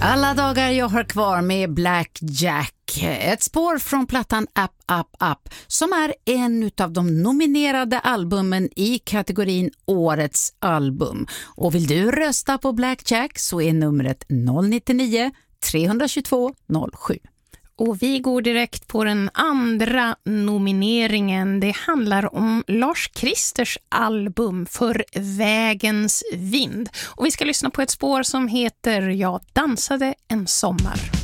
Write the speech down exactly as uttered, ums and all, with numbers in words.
Alla dagar jag har kvar med Black Jack. Ett spår från plattan Up, Up, Up som är en av de nominerade albumen i kategorin Årets album. Och vill du rösta på Black Jack så är numret noll nio nio, tre två två, noll sju. Och vi går direkt på den andra nomineringen. Det handlar om Lars Kristers album För vägens vind. Och vi ska lyssna på ett spår som heter Jag dansade en sommar.